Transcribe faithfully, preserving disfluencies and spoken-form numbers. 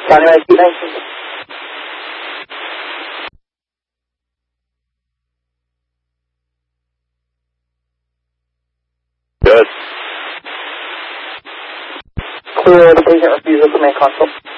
County nineteen nineteen. Good. Clear the patient refusal command console.